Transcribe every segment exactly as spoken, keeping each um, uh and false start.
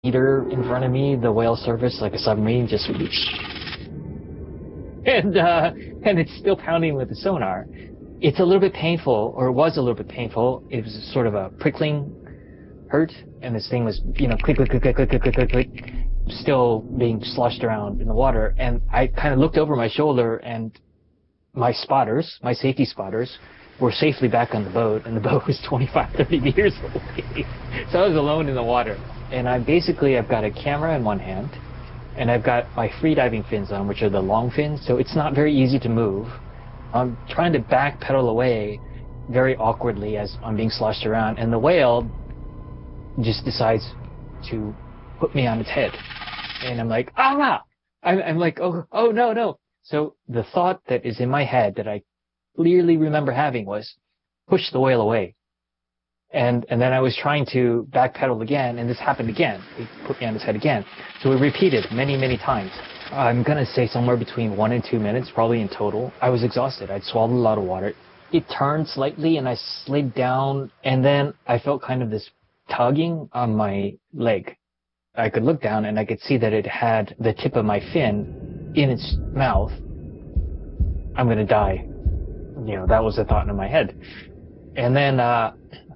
meter in front of me, the whale surface like a submarine, just and uh, and it's still pounding with the sonar. It's a little bit painful, or it was a little bit painful. It was sort of a prickling hurt, and this thing was, you know, click, click, click, click, click, click, click, click, click, still being sloshed around in the water. And I kind of looked over my shoulder, and my spotters, my safety spotters, were safely back on the boat, and the boat was twenty-five, thirty meters away. So I was alone in the water. And I basically, I've got a camera in one hand, and I've got my freediving fins on, which are the long fins, so it's not very easy to move. I'm trying to backpedal away very awkwardly as I'm being sloshed around, and the whale just decides to put me on its head. And I'm like, ah! I'm, I'm like, oh, oh, no, no. So the thought that is in my head that I clearly remember having was, push the whale away. And and then I was trying to backpedal again, and this happened again. He put me on his head again. So it repeated many, many times. I'm going to say somewhere between one and two minutes, probably in total. I was exhausted. I'd swallowed a lot of water. It turned slightly, and I slid down, and then I felt kind of this tugging on my leg. I could look down, and I could see that it had the tip of my fin in its mouth. I'm going to die. You know, that was the thought in my head. And then uh,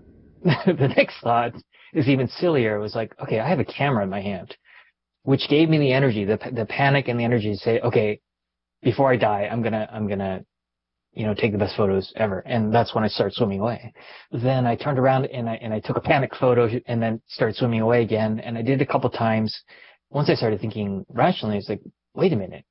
the next thought is even sillier. It was like, okay, I have a camera in my hand, which gave me the energy, the the panic and the energy to say, okay, before I die, I'm gonna I'm gonna, you know, take the best photos ever. And that's when I started swimming away. Then I turned around and I and I took a panic photo and then started swimming away again. And I did it a couple times. Once I started thinking rationally, it's like, wait a minute,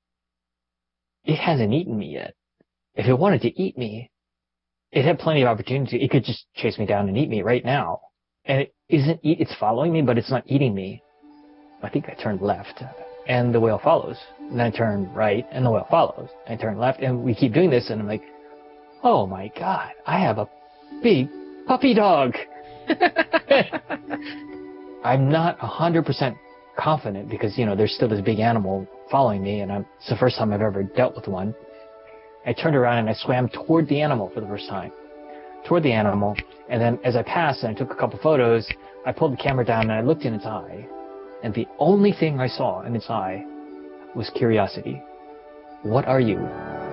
it hasn't eaten me yet. If it wanted to eat me, it had plenty of opportunity. It could just chase me down and eat me right now. And it isn't, it's following me, but it's not eating me. I think I turned left, and the whale follows. And then I turn right, and the whale follows. I turn left, and we keep doing this, and I'm like, oh my God, I have a big puppy dog. I'm not one hundred percent confident because, you know, there's still this big animal following me, and I'm, it's the first time I've ever dealt with one. I turned around and I swam toward the animal for the first time. Toward the animal, and then as I passed and I took a couple photos, I pulled the camera down and I looked in its eye, and the only thing I saw in its eye was curiosity. What are you?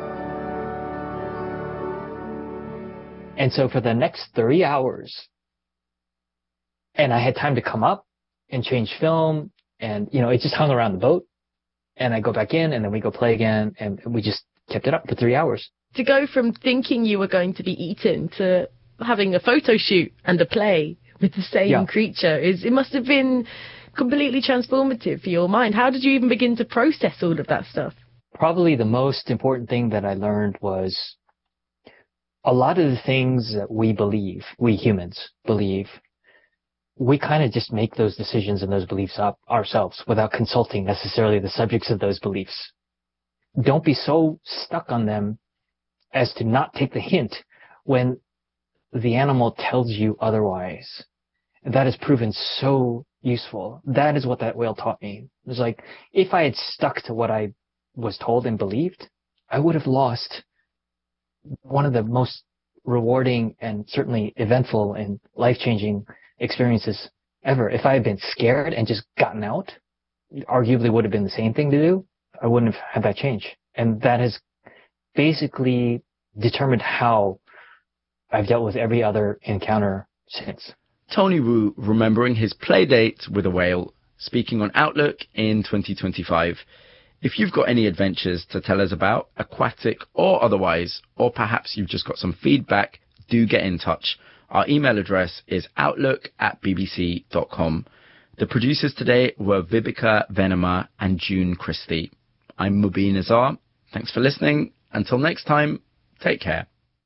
And so for the next three hours, and I had time to come up and change film, and, you know, it just hung around the boat, and I go back in, and then we go play again, and we just kept it up for three hours. To go from thinking you were going to be eaten to having a photo shoot and a play with the same yeah. creature, is it must have been completely transformative for your mind. How did you even begin to process all of that stuff? Probably the most important thing that I learned was a lot of the things that we believe, we humans believe, we kind of just make those decisions and those beliefs up ourselves without consulting necessarily the subjects of those beliefs. Don't be so stuck on them as to not take the hint when the animal tells you otherwise. That has proven so useful. That is what that whale taught me. It was like, if I had stuck to what I was told and believed, I would have lost one of the most rewarding and certainly eventful and life-changing experiences ever. If I had been scared and just gotten out, arguably would have been the same thing to do. I wouldn't have had that change. And that has basically determined how I've dealt with every other encounter since. Tony Wu remembering his play date with a whale, speaking on Outlook in twenty twenty-five. If you've got any adventures to tell us about, aquatic or otherwise, or perhaps you've just got some feedback, do get in touch. Our email address is outlook at b b c dot com. The producers today were Vibeke Venema and June Christie. I'm Mubin Azar. Thanks for listening. Until next time, take care.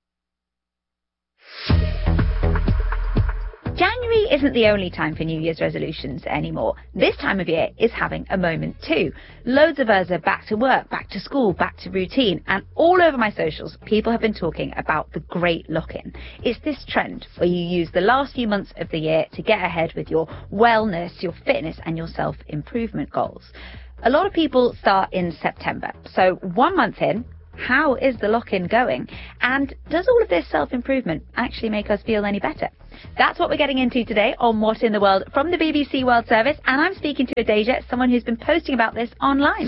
January isn't the only time for New Year's resolutions anymore. This time of year is having a moment too. Loads of us are back to work, back to school, back to routine, and all over my socials, people have been talking about the Great Lock-In. It's this trend where you use the last few months of the year to get ahead with your wellness, your fitness, and your self-improvement goals. A lot of people start in September, so one month in, How is the lock-in going? And does all of this self-improvement actually make us feel any better? That's what we're getting into today on What in the World from the B B C World Service. And I'm speaking to Adejah, someone who's been posting about this online.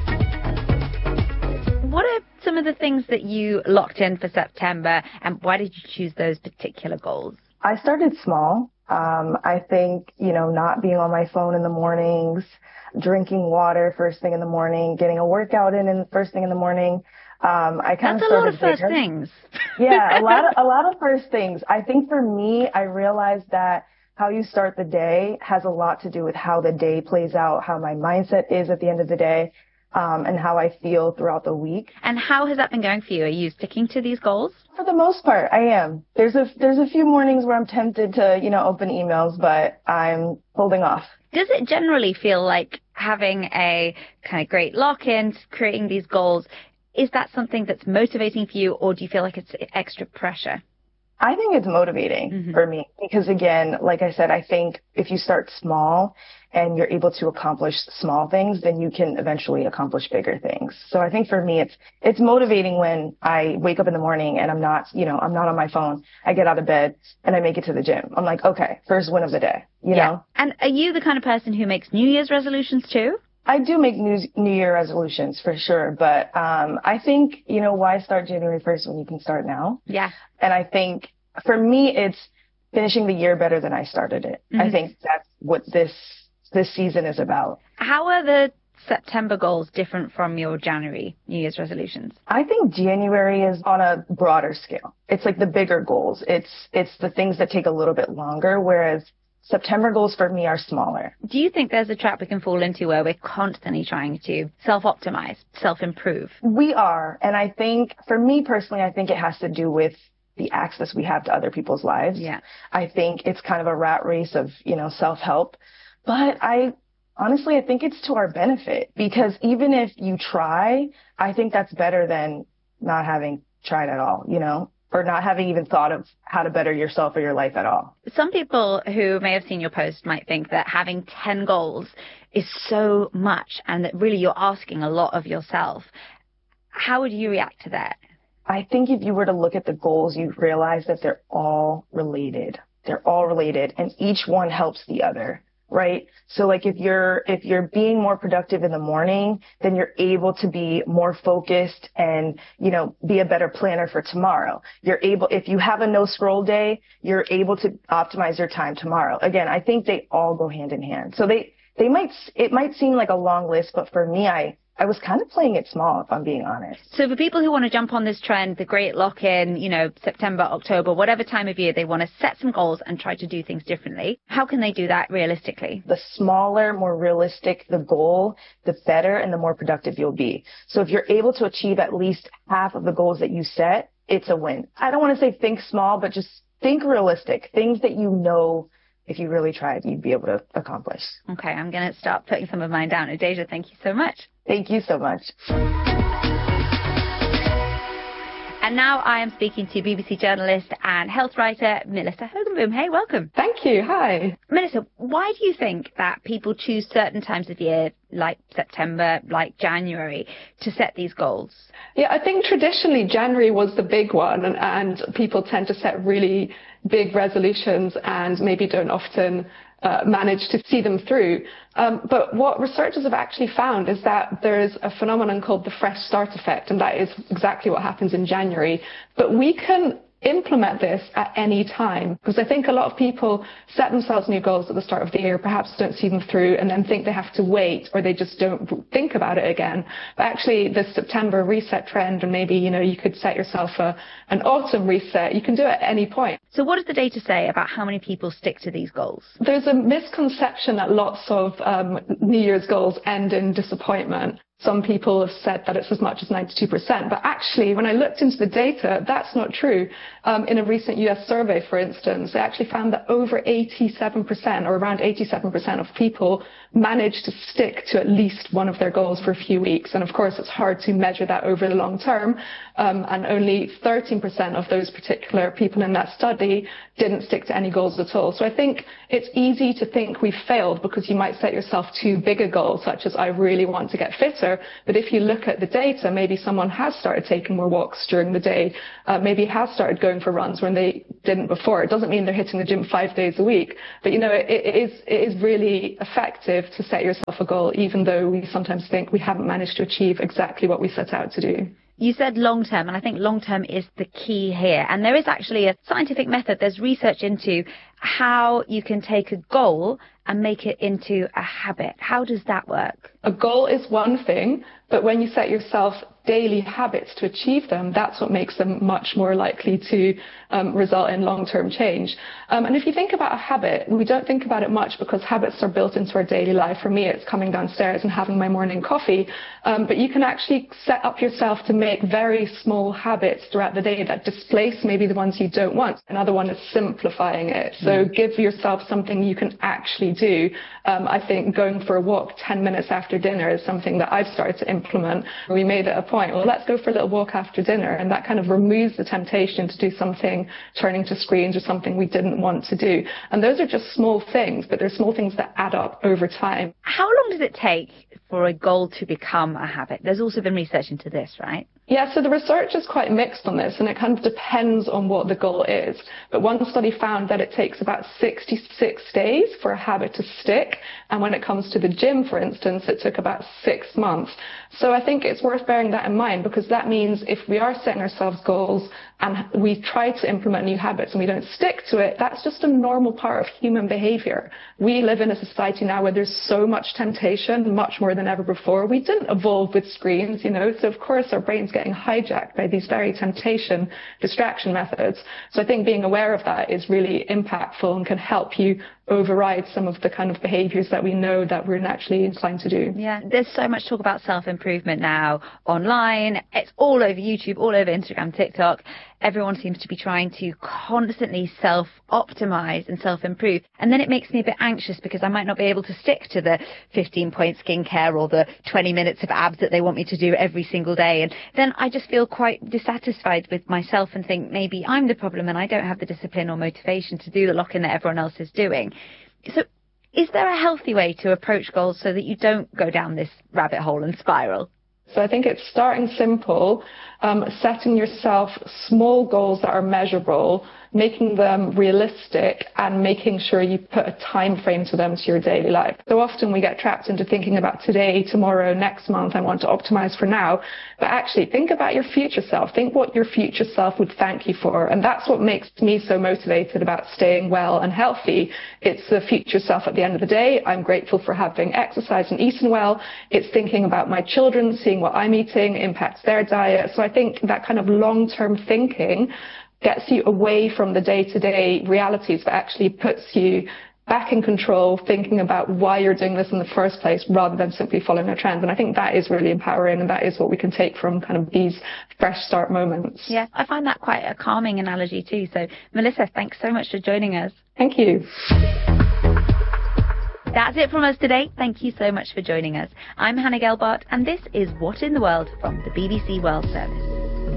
What are some of the things that you locked in for September, and why did you choose those particular goals? I started small. Um, I think, you know, not being on my phone in the mornings, drinking water first thing in the morning, getting a workout in, in first thing in the morning. Um, I kind That's of a lot of bigger. first things. Yeah, a lot of, a lot of first things. I think for me, I realized that how you start the day has a lot to do with how the day plays out, how my mindset is at the end of the day. Um, and how I feel throughout the week. And how has that been going for you? Are you sticking to these goals? For the most part, I am. There's a there's a few mornings where I'm tempted to, you know, open emails, but I'm holding off. Does it generally feel like having a kind of great lock-in, creating these goals, is that something that's motivating for you, or do you feel like it's extra pressure? I think it's motivating mm-hmm. for me because, again, like I said, I think if you start small and you're able to accomplish small things, then you can eventually accomplish bigger things. So I think for me, it's it's motivating when I wake up in the morning and I'm not, you know, I'm not on my phone. I get out of bed and I make it to the gym. I'm like, okay, first win of the day, you yeah. know? And are you the kind of person who makes New Year's resolutions too? I do make New, New Year resolutions for sure, but um, I think, you know, why start January first when you can start now? Yeah. And I think for me, it's finishing the year better than I started it. Mm-hmm. I think that's what this this season is about. How are the September goals different from your January New Year's resolutions? I think January is on a broader scale. It's like the bigger goals. It's it's the things that take a little bit longer, whereas September goals for me are smaller. Do you think there's a trap we can fall into where we're constantly trying to self-optimize, self-improve? We are. And I think, for me personally, I think it has to do with the access we have to other people's lives. Yeah. I think it's kind of a rat race of, you know, self-help. But I honestly, I think it's to our benefit, because even if you try, I think that's better than not having tried at all, you know? Or not having even thought of how to better yourself or your life at all. Some people who may have seen your post might think that having ten goals is so much and that really you're asking a lot of yourself. How would you react to that? I think if you were to look at the goals, you'd realize that they're all related. They're all related, and each one helps the other. Right? So like if you're, if you're being more productive in the morning, then you're able to be more focused and, you know, be a better planner for tomorrow. You're able, if you have a no scroll day, you're able to optimize your time tomorrow. Again, I think they all go hand in hand. So they, they might, it might seem like a long list, but for me, I, I was kind of playing it small, if I'm being honest. So for people who want to jump on this trend, the great lock-in, you know, September, October, whatever time of year they want to set some goals and try to do things differently, how can they do that realistically? The smaller, more realistic the goal, the better and the more productive you'll be. So if you're able to achieve at least half of the goals that you set, it's a win. I don't want to say think small, but just think realistic, things that you know if you really tried, you'd be able to accomplish. Okay, I'm going to start putting some of mine down. Adejah, thank you so much. Thank you so much. And now I am speaking to B B C journalist and health writer Melissa Hoganboom. Hey, welcome. Thank you. Hi. Melissa, why do you think that people choose certain times of year, like September, like January, to set these goals? Yeah, I think traditionally January was the big one, and, and people tend to set really big resolutions and maybe don't often uh, manage to see them through. Um, but what researchers have actually found is that there is a phenomenon called the fresh start effect, and that is exactly what happens in January. But we can implement this at any time, because I think a lot of people set themselves new goals at the start of the year, perhaps don't see them through, and then think they have to wait, or they just don't think about it again. But actually, the September reset trend, and maybe, you know, you could set yourself a, an autumn reset. You can do it at any point. So what does the data say about how many people stick to these goals? There's a misconception that lots of um, New Year's goals end in disappointment. Some people have said that it's as much as ninety-two percent, but actually, when I looked into the data, that's not true. Um, in a recent U S survey, for instance, they actually found that over eighty-seven percent, or around eighty-seven percent of people managed to stick to at least one of their goals for a few weeks. And of course, it's hard to measure that over the long term. Um, and only thirteen percent of those particular people in that study didn't stick to any goals at all. So I think it's easy to think we've failed because you might set yourself too big a goal, such as I really want to get fitter. better. But if you look at the data, maybe someone has started taking more walks during the day, uh, maybe has started going for runs when they didn't before. It doesn't mean they're hitting the gym five days a week, but you know, it, it is it is really effective to set yourself a goal, even though we sometimes think we haven't managed to achieve exactly what we set out to do. You said long term, and I think long term is the key here. And there is actually a scientific method. There's research into how you can take a goal and make it into a habit. How does that work? A goal is one thing, but when you set yourself daily habits to achieve them, that's what makes them much more likely to um, result in long-term change. Um, and if you think about a habit, we don't think about it much because habits are built into our daily life. For me, it's coming downstairs and having my morning coffee. Um, but you can actually set up yourself to make very small habits throughout the day that displace maybe the ones you don't want. Another one is simplifying it. So mm. give yourself something you can actually do. Um, I think going for a walk ten minutes after dinner is something that I've started to implement. We made it a point, well, let's go for a little walk after dinner, and that kind of removes the temptation to do something, turning to screens or something we didn't want to do. And those are just small things, but they're small things that add up over time. How long does it take for a goal to become a habit? There's also been research into this, right? Yeah, so the research is quite mixed on this, and it kind of depends on what the goal is. But one study found that it takes about sixty-six days for a habit to stick, and when it comes to the gym, for instance, it took about six months. So I think it's worth bearing that in mind, because that means if we are setting ourselves goals and we try to implement new habits and we don't stick to it, that's just a normal part of human behavior. We live in a society now where there's so much temptation, much more than ever before. We didn't evolve with screens, you know, so of course our brains getting hijacked by these very temptation distraction methods. So I think being aware of that is really impactful and can help you override some of the kind of behaviors that we know that we're naturally inclined to do. Yeah, there's so much talk about self-improvement now online. It's all over YouTube, all over Instagram, TikTok. Everyone seems to be trying to constantly self-optimize and self-improve. And then it makes me a bit anxious because I might not be able to stick to the fifteen-point skincare or the twenty minutes of abs that they want me to do every single day. And then I just feel quite dissatisfied with myself and think maybe I'm the problem and I don't have the discipline or motivation to do the lock-in that everyone else is doing. So is there a healthy way to approach goals so that you don't go down this rabbit hole and spiral? So I think it's starting simple, um, setting yourself small goals that are measurable, making them realistic, and making sure you put a time frame to them to your daily life. So often we get trapped into thinking about today, tomorrow, next month, I want to optimize for now. But actually think about your future self. Think what your future self would thank you for. And that's what makes me so motivated about staying well and healthy. It's the future self at the end of the day. I'm grateful for having exercised and eaten well. It's thinking about my children, seeing what I'm eating impacts their diet. So I think that kind of long-term thinking gets you away from the day-to-day realities, but actually puts you back in control, thinking about why you're doing this in the first place rather than simply following a trend. And I think that is really empowering, and that is what we can take from kind of these fresh start moments. Yeah, I find that quite a calming analogy too. So Melissa, thanks so much for joining us. Thank you. That's it from us today. Thank you so much for joining us. I'm Hannah Gelbart, and this is What in the World from the B B C World Service.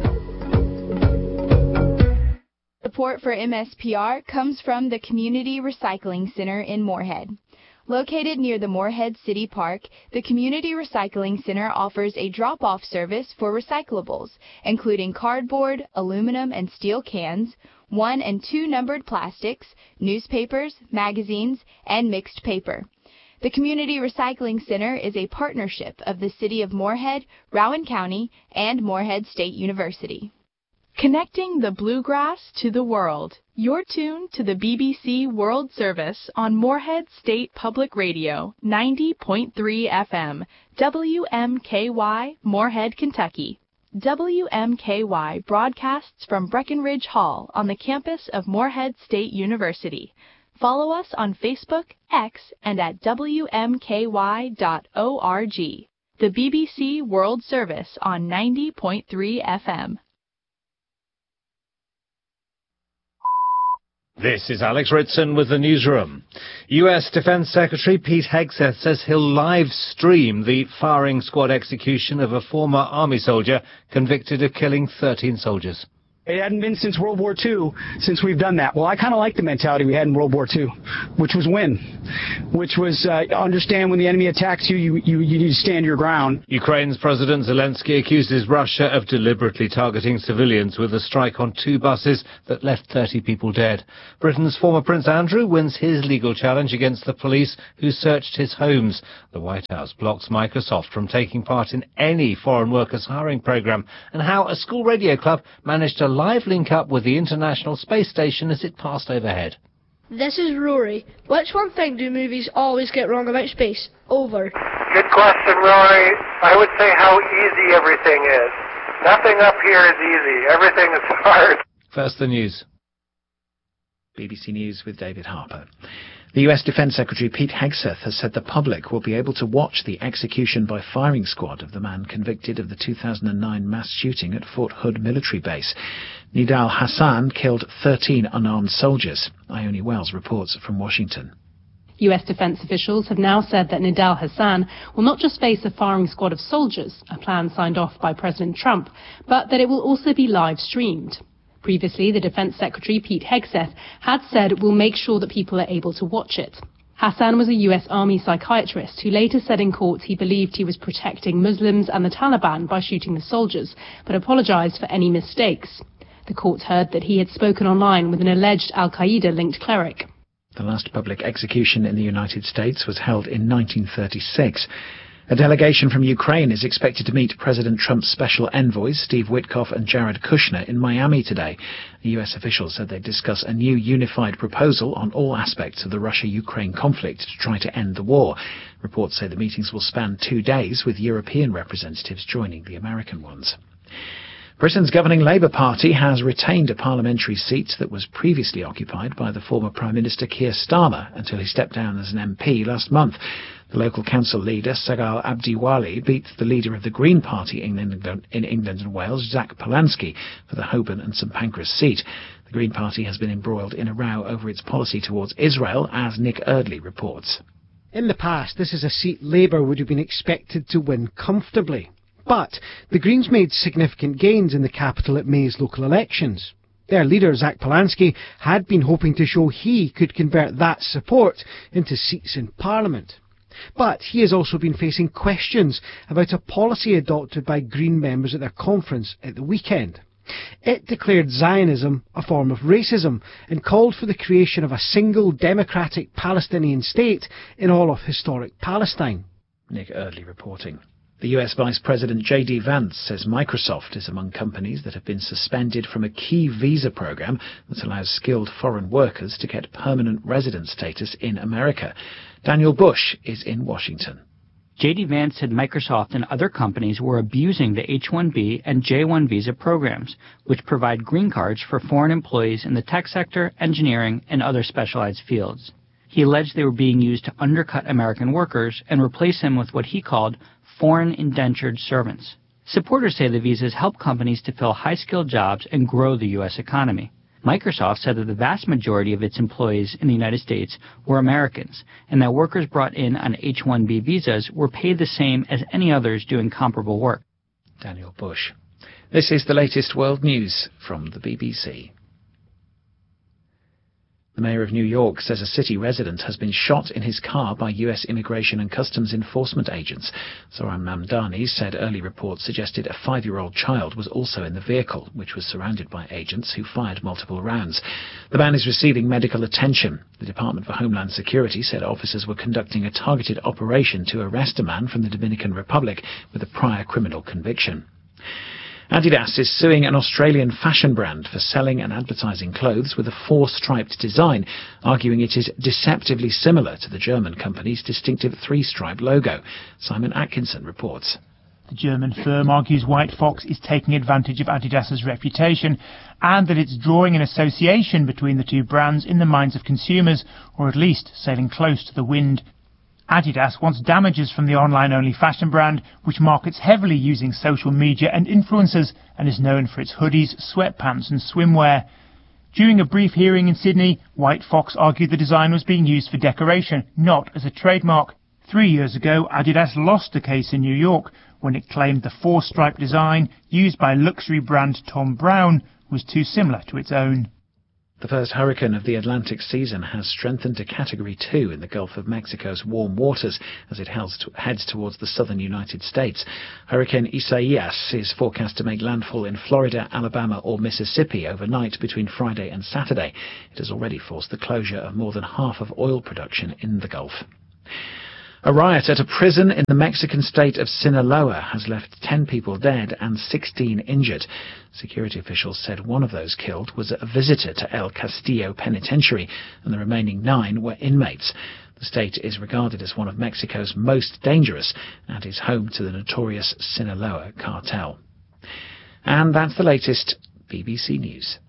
Support for M S P R comes from the Community Recycling Center in Moorhead. Located near the Moorhead City Park, the Community Recycling Center offers a drop-off service for recyclables, including cardboard, aluminum and steel cans, one and two numbered plastics, newspapers, magazines, and mixed paper. The Community Recycling Center is a partnership of the City of Moorhead, Rowan County, and Moorhead State University. Connecting the bluegrass to the world. You're tuned to the B B C World Service on Moorhead State Public Radio, ninety point three F M, W M K Y, Moorhead, Kentucky. W M K Y broadcasts from Breckenridge Hall on the campus of Moorhead State University. Follow us on Facebook, X, and at W M K Y dot org. The B B C World Service on ninety point three F M. This is Alex Ritson with the newsroom. U S Defense Secretary Pete Hegseth says he'll live stream the firing squad execution of a former army soldier convicted of killing thirteen soldiers. It hadn't been since World War Two since we've done that. Well, I kind of like the mentality we had in World War Two, which was win, which was uh, understand when the enemy attacks you, you, you, you need to stand your ground. Ukraine's President Zelensky accuses Russia of deliberately targeting civilians with a strike on two buses that left thirty people dead. Britain's former Prince Andrew wins his legal challenge against the police who searched his homes. The White House blocks Microsoft from taking part in any foreign workers hiring programme, and how a school radio club managed to live link up with the International Space Station as it passed overhead. This is Rory. Which one thing do movies always get wrong about space? Over. Good question, Rory. I would say how easy everything is. Nothing up here is easy. Everything is hard. First, the news. B B C News with David Harper. The U S Defence Secretary Pete Hegseth has said the public will be able to watch the execution by firing squad of the man convicted of the two thousand nine mass shooting at Fort Hood military base. Nidal Hassan killed thirteen unarmed soldiers. Ione Wells reports from Washington. U S defence officials have now said that Nidal Hassan will not just face a firing squad of soldiers, a plan signed off by President Trump, but that it will also be live streamed. Previously, the Defence Secretary, Pete Hegseth, had said we'll make sure that people are able to watch it. Hassan was a U S Army psychiatrist who later said in court he believed he was protecting Muslims and the Taliban by shooting the soldiers, but apologised for any mistakes. The court heard that he had spoken online with an alleged al-Qaeda-linked cleric. The last public execution in the United States was held in nineteen thirty-six. A delegation from Ukraine is expected to meet President Trump's special envoys, Steve Witkoff and Jared Kushner, in Miami today. The U S officials said they'd discuss a new unified proposal on all aspects of the Russia-Ukraine conflict to try to end the war. Reports say the meetings will span two days, with European representatives joining the American ones. Britain's governing Labour Party has retained a parliamentary seat that was previously occupied by the former Prime Minister Keir Starmer until he stepped down as an M P last month. The local council leader, Sagal Abdiwali, beat the leader of the Green Party in England, in England and Wales, Zach Polanski, for the Holborn and St Pancras seat. The Green Party has been embroiled in a row over its policy towards Israel, as Nick Eardley reports. In the past, this is a seat Labour would have been expected to win comfortably. But the Greens made significant gains in the capital at May's local elections. Their leader, Zach Polanski, had been hoping to show he could convert that support into seats in Parliament. But he has also been facing questions about a policy adopted by Green members at their conference at the weekend. It declared Zionism a form of racism and called for the creation of a single democratic Palestinian state in all of historic Palestine. Nick Eardley reporting. The U S Vice President J D Vance says Microsoft is among companies that have been suspended from a key visa program that allows skilled foreign workers to get permanent resident status in America. Daniel Bush is in Washington. J D Vance said Microsoft and other companies were abusing the H one B and J one visa programs, which provide green cards for foreign employees in the tech sector, engineering, and other specialized fields. He alleged they were being used to undercut American workers and replace them with what he called foreign indentured servants. Supporters say the visas help companies to fill high-skilled jobs and grow the U S economy. Microsoft said that the vast majority of its employees in the United States were Americans, and that workers brought in on H one B visas were paid the same as any others doing comparable work. Daniel Bush. This is the latest world news from the B B C. The mayor of New York says a city resident has been shot in his car by U S Immigration and Customs Enforcement agents. Zoran Mamdani said early reports suggested a five-year-old child was also in the vehicle, which was surrounded by agents who fired multiple rounds. The man is receiving medical attention. The Department for Homeland Security said officers were conducting a targeted operation to arrest a man from the Dominican Republic with a prior criminal conviction. Adidas is suing an Australian fashion brand for selling and advertising clothes with a four-striped design, arguing it is deceptively similar to the German company's distinctive three-stripe logo. Simon Atkinson reports. The German firm argues White Fox is taking advantage of Adidas's reputation and that it's drawing an association between the two brands in the minds of consumers, or at least sailing close to the wind. Adidas wants damages from the online-only fashion brand, which markets heavily using social media and influencers and is known for its hoodies, sweatpants and swimwear. During a brief hearing in Sydney, White Fox argued the design was being used for decoration, not as a trademark. Three years ago, Adidas lost a case in New York when it claimed the four-stripe design used by luxury brand Thom Browne was too similar to its own. The first hurricane of the Atlantic season has strengthened to Category two in the Gulf of Mexico's warm waters as it heads towards the southern United States. Hurricane Isaias is forecast to make landfall in Florida, Alabama or Mississippi overnight between Friday and Saturday. It has already forced the closure of more than half of oil production in the Gulf. A riot at a prison in the Mexican state of Sinaloa has left ten people dead and sixteen injured. Security officials said one of those killed was a visitor to El Castillo Penitentiary, and the remaining nine were inmates. The state is regarded as one of Mexico's most dangerous and is home to the notorious Sinaloa cartel. And that's the latest B B C News.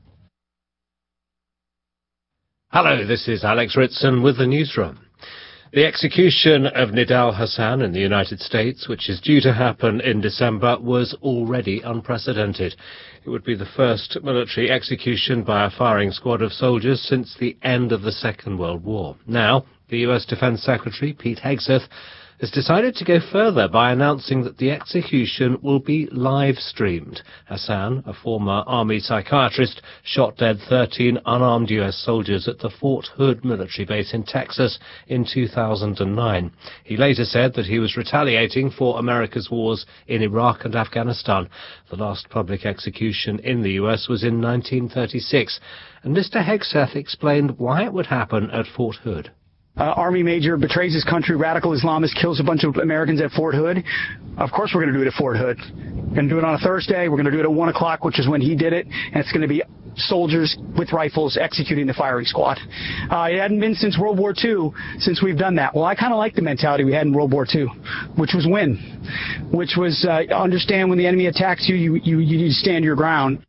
Hello, this is Alex Ritson with the Newsroom. The execution of Nidal Hasan in the United States, which is due to happen in December, was already unprecedented. It would be the first military execution by a firing squad of soldiers since the end of the Second World War. Now, the U S Defense Secretary, Pete Hegseth, has decided to go further by announcing that the execution will be live-streamed. Hasan, a former army psychiatrist, shot dead thirteen unarmed U S soldiers at the Fort Hood military base in Texas in two thousand nine. He later said that he was retaliating for America's wars in Iraq and Afghanistan. The last public execution in the U S was in nineteen thirty-six, and Mister Hegseth explained why it would happen at Fort Hood. Uh, Army major betrays his country, radical Islamist kills a bunch of Americans at Fort Hood. Of course we're going to do it at Fort Hood. We're going to do it on a Thursday. We're going to do it at one o'clock, which is when he did it. And it's going to be soldiers with rifles executing the firing squad. Uh, it hadn't been since World War Two since we've done that. Well, I kind of like the mentality we had in World War Two, which was win, which was uh, understand when the enemy attacks you, you, you, you need to stand your ground.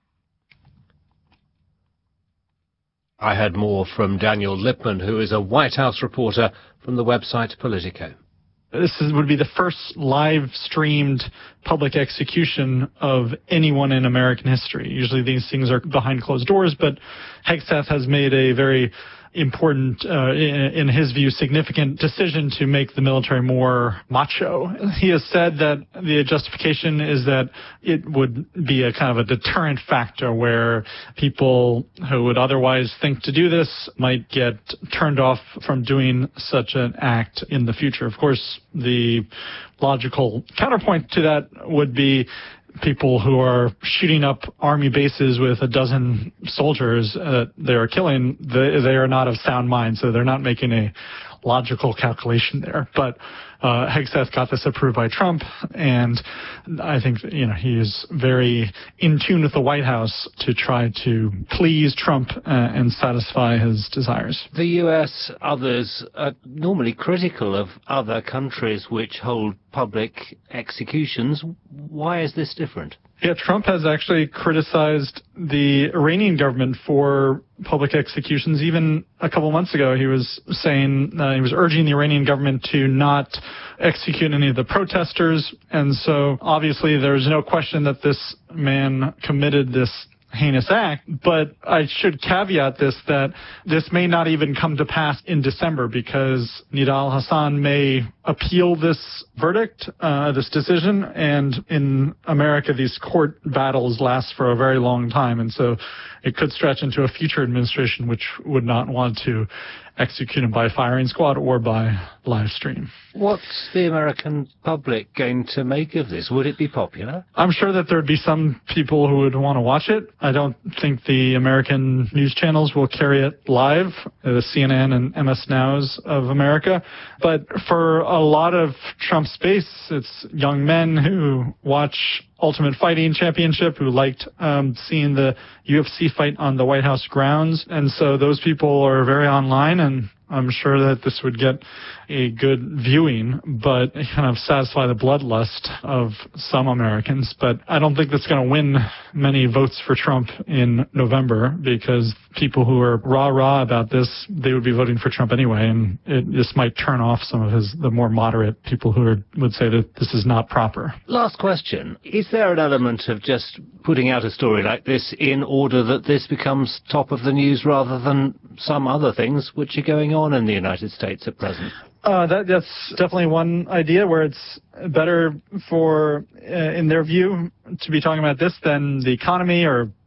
I heard more from Daniel Lippman, who is a White House reporter from the website Politico. This is, would be the first live-streamed public execution of anyone in American history. Usually these things are behind closed doors, but Hegseth has made a very important, uh, in, in his view, significant decision to make the military more macho. He has said that the justification is that it would be a kind of a deterrent factor where people who would otherwise think to do this might get turned off from doing such an act in the future. Of course, the logical counterpoint to that would be people who are shooting up army bases with a dozen soldiers uh, they are killing, they, they are not of sound mind, so they're not making a logical calculation there. But uh, Hegseth got this approved by Trump, and I think you know he is very in tune with the White House to try to please Trump uh, and satisfy his desires. The U S, others, are normally critical of other countries which hold public executions. Why is this different? Yeah, Trump has actually criticized the Iranian government for public executions. Even a couple months ago, he was saying, uh, he was urging the Iranian government to not execute any of the protesters. And so obviously there's no question that this man committed this heinous act, but I should caveat this that this may not even come to pass in December because Nidal Hasan may appeal this verdict, uh, this decision, and in America these court battles last for a very long time, and so it could stretch into a future administration which would not want to execute him by firing squad or by live stream. What's the American public going to make of this? Would it be popular? I'm sure that there'd be some people who would want to watch it. I don't think the American news channels will carry it live, the C N N and M S Nows of America. But for a lot of Trump's base, it's young men who watch Ultimate Fighting Championship, who liked um, seeing the U F C fight on the White House grounds. And so those people are very online, and I'm sure that this would get a good viewing, but kind of satisfy the bloodlust of some Americans. But I don't think that's going to win many votes for Trump in November, because people who are rah-rah about this, they would be voting for Trump anyway, and it just might turn off some of his the more moderate people who are, would say that this is not proper. Last question. Is there an element of just putting out a story like this in order that this becomes top of the news rather than some other things which are going on in the United States at present? Uh, that, that's definitely one idea where it's better for, uh, in their view, to be talking about this than the economy or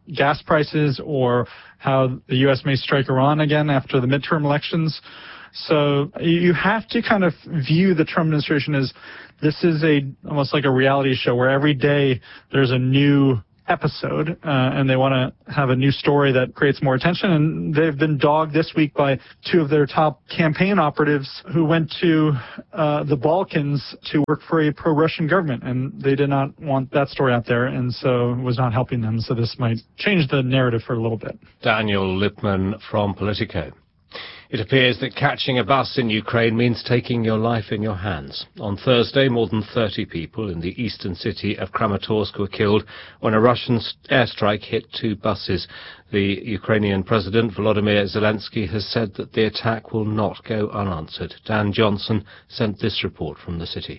gas prices or how the U S may strike Iran again after the midterm elections. So you have to kind of view the Trump administration as this is a almost like a reality show where every day there's a new episode, uh, and they want to have a new story that creates more attention. And they've been dogged this week by two of their top campaign operatives who went to uh, the Balkans to work for a pro-Russian government, and they did not want that story out there, and so it was not helping them. So this might change the narrative for a little bit. Daniel Lippman from Politico. It appears that catching a bus in Ukraine means taking your life in your hands. On Thursday, more than thirty people in the eastern city of Kramatorsk were killed when a Russian airstrike hit two buses. The Ukrainian President Volodymyr Zelensky has said that the attack will not go unanswered. Dan Johnson sent this report from the city.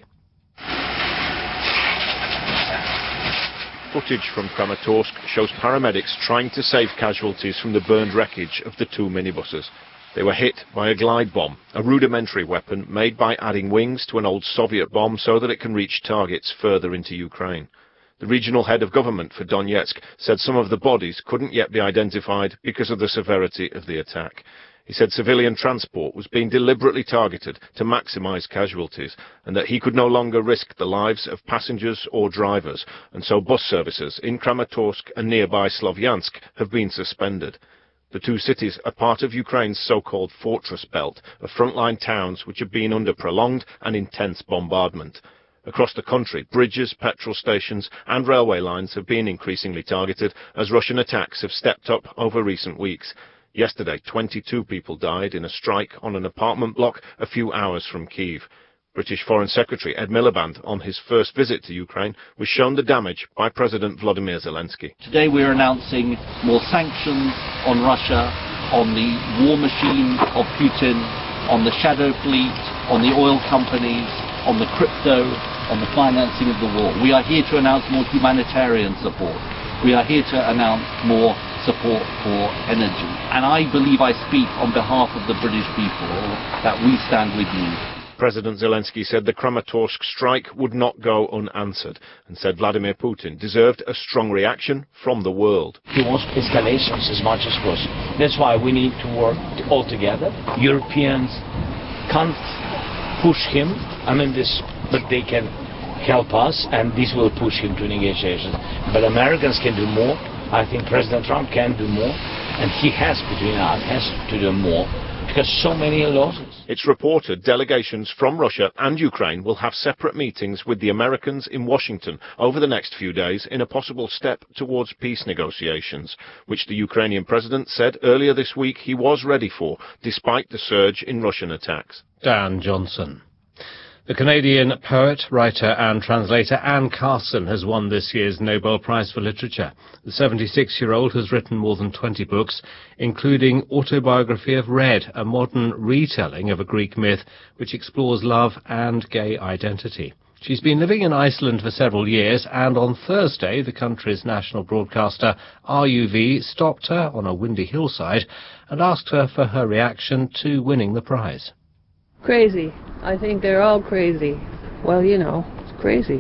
Footage from Kramatorsk shows paramedics trying to save casualties from the burned wreckage of the two minibuses. They were hit by a glide bomb, a rudimentary weapon made by adding wings to an old Soviet bomb so that it can reach targets further into Ukraine. The regional head of government for Donetsk said some of the bodies couldn't yet be identified because of the severity of the attack. He said civilian transport was being deliberately targeted to maximize casualties and that he could no longer risk the lives of passengers or drivers, and so bus services in Kramatorsk and nearby Slovyansk have been suspended. The two cities are part of Ukraine's so-called fortress belt of frontline towns which have been under prolonged and intense bombardment. Across the country, bridges, petrol stations and railway lines have been increasingly targeted as Russian attacks have stepped up over recent weeks. Yesterday, twenty-two people died in a strike on an apartment block a few hours from Kyiv. British Foreign Secretary Ed Miliband, on his first visit to Ukraine, was shown the damage by President Volodymyr Zelensky. Today we are announcing more sanctions on Russia, on the war machine of Putin, on the shadow fleet, on the oil companies, on the crypto, on the financing of the war. We are here to announce more humanitarian support. We are here to announce more support for energy. And I believe I speak on behalf of the British people that we stand with you. President Zelensky said the Kramatorsk strike would not go unanswered and said Vladimir Putin deserved a strong reaction from the world. He wants escalations as much as possible. That's why we need to work all together. Europeans can't push him, I mean this, but they can help us, and this will push him to negotiations. But Americans can do more. I think President Trump can do more, and he has between us has to do more because so many losses. It's reported delegations from Russia and Ukraine will have separate meetings with the Americans in Washington over the next few days in a possible step towards peace negotiations, which the Ukrainian president said earlier this week he was ready for, despite the surge in Russian attacks. Dan Johnson. The Canadian poet, writer and translator Anne Carson has won this year's Nobel Prize for Literature. The seventy-six-year-old has written more than twenty books, including Autobiography of Red, a modern retelling of a Greek myth which explores love and gay identity. She's been living in Iceland for several years, and on Thursday the country's national broadcaster R U V stopped her on a windy hillside and asked her for her reaction to winning the prize. Crazy. I think they're all crazy. Well, you know, it's crazy.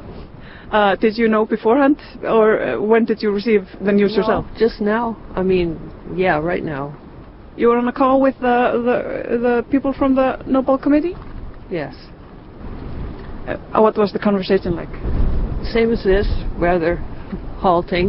Uh, did you know beforehand, or uh, when did you receive the news no, yourself? Just now. I mean, yeah, right now. You were on a call with uh, the the people from the Nobel Committee? Yes. Uh, what was the conversation like? Same as this, rather halting.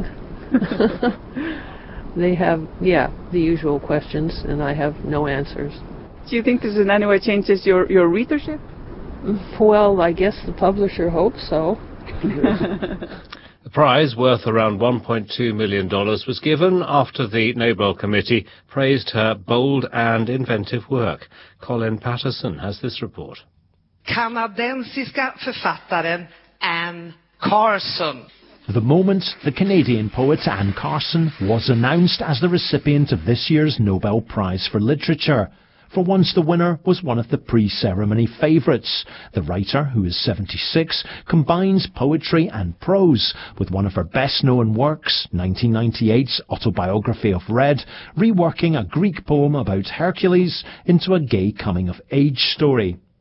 They have, yeah, the usual questions, and I have no answers. Do you think this in any way changes your, your readership? Well, I guess the publisher hopes so. The prize, worth around one point two million dollars, was given after the Nobel Committee praised her bold and inventive work. Colin Patterson has this report. Kanadensiska författaren Anne Carson. The moment the Canadian poet Anne Carson was announced as the recipient of this year's Nobel Prize for Literature. For once the winner was one of the pre-ceremony favourites. The writer, who is seventy-six, combines poetry and prose with one of her best-known works, nineteen ninety-eight's Autobiography of Red, reworking a Greek poem about Hercules into a gay coming-of-age story.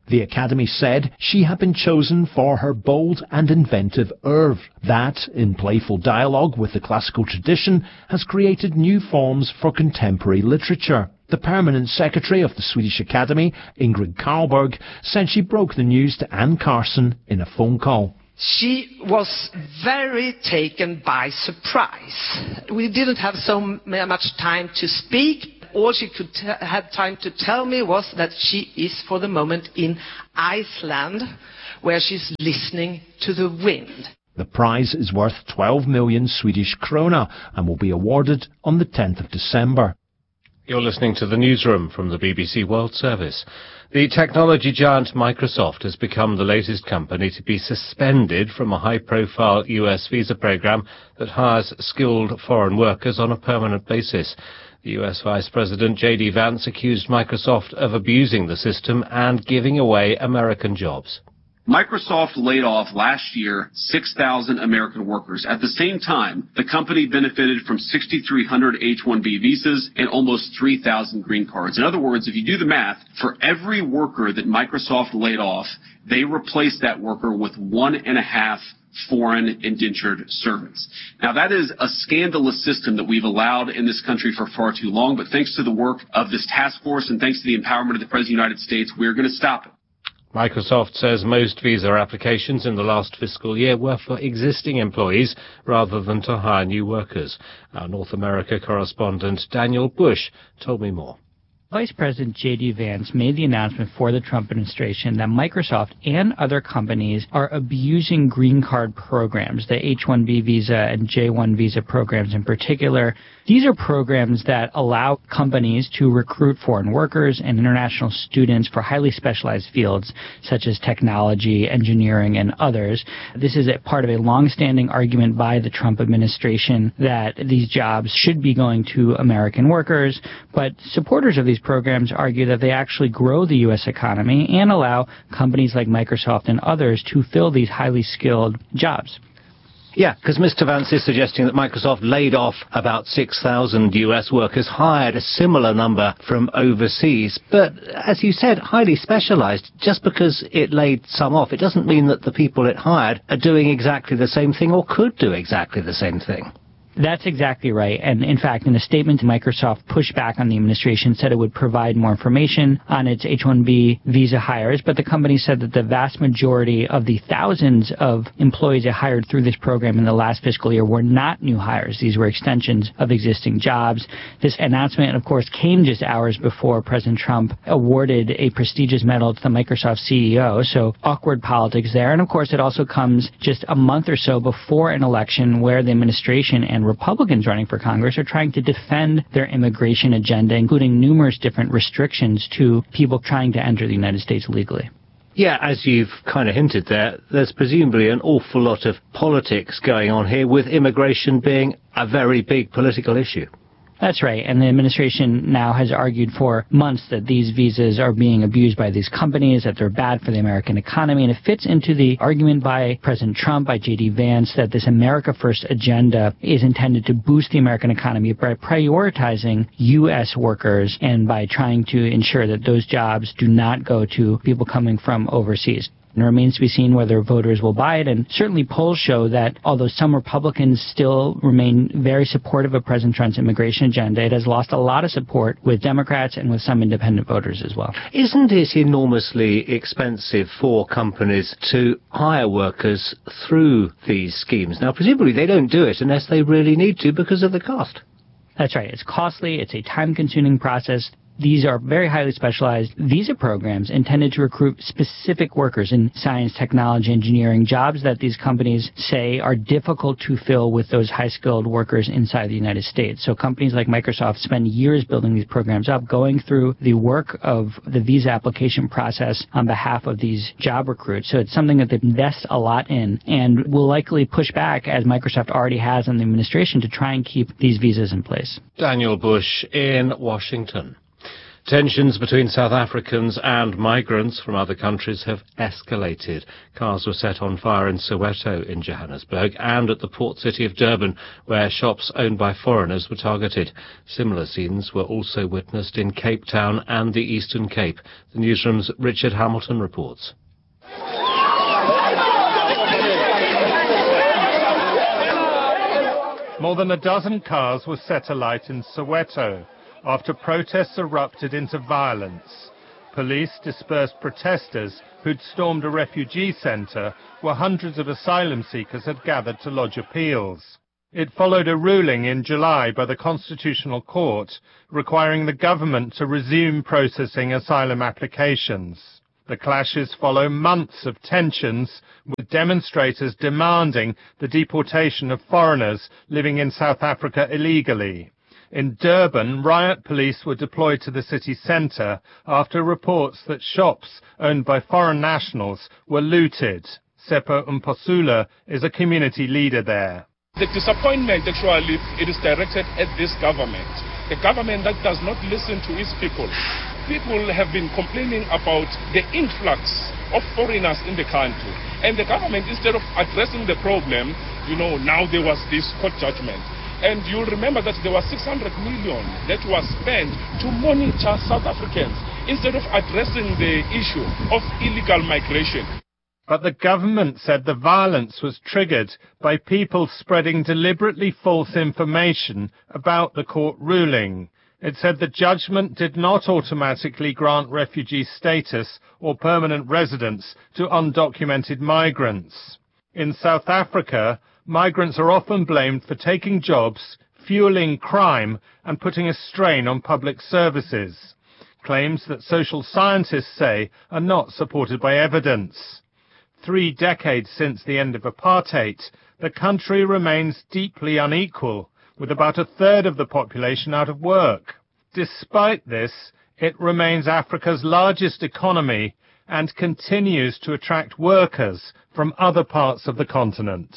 The Academy said she had been chosen for her bold and inventive oeuvre that, in playful dialogue with the classical tradition, has created new forms for contemporary literature. The permanent secretary of the Swedish Academy, Ingrid Carlberg, said she broke the news to Anne Carson in a phone call. She was very taken by surprise. We didn't have so much time to speak. All she could t- had time to tell me was that she is for the moment in Iceland, where she's listening to the wind. The prize is worth twelve million Swedish krona and will be awarded on the tenth of December. You're listening to the newsroom from the B B C World Service. The technology giant Microsoft has become the latest company to be suspended from a high-profile U S visa program that hires skilled foreign workers on a permanent basis. The U S Vice President J D Vance accused Microsoft of abusing the system and giving away American jobs. Microsoft laid off last year six thousand American workers. At the same time, the company benefited from six thousand three hundred H one B visas and almost three thousand green cards. In other words, if you do the math, for every worker that Microsoft laid off, they replaced that worker with one and a half foreign indentured servants. Now, that is a scandalous system that we've allowed in this country for far too long, but thanks to the work of this task force and thanks to the empowerment of the President of the United States, we're going to stop it. Microsoft says most visa applications in the last fiscal year were for existing employees rather than to hire new workers. Our North America correspondent Daniel Bush told me more. Vice President J D Vance made the announcement for the Trump administration that Microsoft and other companies are abusing green card programs, the H one B visa and J one visa programs in particular. These are programs that allow companies to recruit foreign workers and international students for highly specialized fields such as technology, engineering, and others. This is a part of a long-standing argument by the Trump administration that these jobs should be going to American workers, but supporters of these programs argue that they actually grow the U S economy and allow companies like Microsoft and others to fill these highly skilled jobs. Yeah, because Mister Vance is suggesting that Microsoft laid off about six thousand U S workers, hired a similar number from overseas. But, as you said, highly specialized. Just because it laid some off, it doesn't mean that the people it hired are doing exactly the same thing or could do exactly the same thing. That's exactly right. And in fact, in a statement, Microsoft pushed back on the administration, said it would provide more information on its H one B visa hires. But the company said that the vast majority of the thousands of employees it hired through this program in the last fiscal year were not new hires. These were extensions of existing jobs. This announcement, of course, came just hours before President Trump awarded a prestigious medal to the Microsoft C E O. So awkward politics there. And of course, it also comes just a month or so before an election where the administration and Republicans running for Congress are trying to defend their immigration agenda, including numerous different restrictions to people trying to enter the United States legally. Yeah, as you've kind of hinted there, there's presumably an awful lot of politics going on here, with immigration being a very big political issue. That's right, and the administration now has argued for months that these visas are being abused by these companies, that they're bad for the American economy, and it fits into the argument by President Trump, by J D Vance, that this America First agenda is intended to boost the American economy by prioritizing U S workers and by trying to ensure that those jobs do not go to people coming from overseas. It remains to be seen whether voters will buy it, and certainly polls show that although some Republicans still remain very supportive of President Trump's immigration agenda, it has lost a lot of support with Democrats and with some independent voters as well. Isn't it enormously expensive for companies to hire workers through these schemes? Now, presumably they don't do it unless they really need to because of the cost. That's right. It's costly. It's a time-consuming process. These are very highly specialized visa programs intended to recruit specific workers in science, technology, engineering, jobs that these companies say are difficult to fill with those high-skilled workers inside the United States. So companies like Microsoft spend years building these programs up, going through the work of the visa application process on behalf of these job recruits. So it's something that they invest a lot in and will likely push back, as Microsoft already has on the administration, to try and keep these visas in place. Daniel Bush in Washington. Tensions between South Africans and migrants from other countries have escalated. Cars were set on fire in Soweto in Johannesburg and at the port city of Durban, where shops owned by foreigners were targeted. Similar scenes were also witnessed in Cape Town and the Eastern Cape. The newsroom's Richard Hamilton reports. More than a dozen cars were set alight in Soweto after protests erupted into violence. Police dispersed protesters who'd stormed a refugee centre where hundreds of asylum seekers had gathered to lodge appeals. It followed a ruling in July by the Constitutional Court requiring the government to resume processing asylum applications. The clashes follow months of tensions, with demonstrators demanding the deportation of foreigners living in South Africa illegally. In Durban, riot police were deployed to the city centre after reports that shops owned by foreign nationals were looted. Seppo Mposula is a community leader there. The disappointment, actually, it is directed at this government. A government that does not listen to its people. People have been complaining about the influx of foreigners in the country. And the government, instead of addressing the problem, you know, now there was this court judgment. And you'll remember that there was six hundred million that was spent to monitor South Africans instead of addressing the issue of illegal migration. But the government said the violence was triggered by people spreading deliberately false information about the court ruling. It said the judgment did not automatically grant refugee status or permanent residence to undocumented migrants. In South Africa, migrants are often blamed for taking jobs, fueling crime, and putting a strain on public services. Claims that social scientists say are not supported by evidence. Three decades since the end of apartheid, the country remains deeply unequal, with about a third of the population out of work. Despite this, it remains Africa's largest economy and continues to attract workers from other parts of the continent.